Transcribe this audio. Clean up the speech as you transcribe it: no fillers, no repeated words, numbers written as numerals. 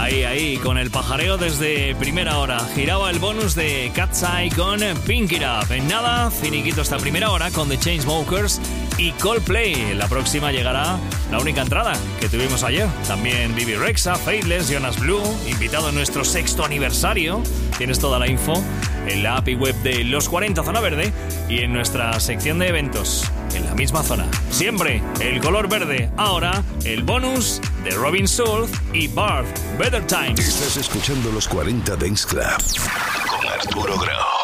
Ahí, con el pajareo desde primera hora. Giraba el bonus de Cat's Eye con Pink It Up. En nada, finiquito esta primera hora con The Chainsmokers y Coldplay. La próxima llegará la única entrada que tuvimos ayer. También Bibi Rexha, Faithless, Jonas Blue, invitado en nuestro 6º aniversario. Tienes toda la info en la API web de Los 40 Zona Verde y en nuestra sección de eventos, en la misma zona. Siempre el color verde. Ahora el bonus de Robin Schulz y Barth, Better Times. Estás escuchando Los 40 Dance Club con Arturo Grau.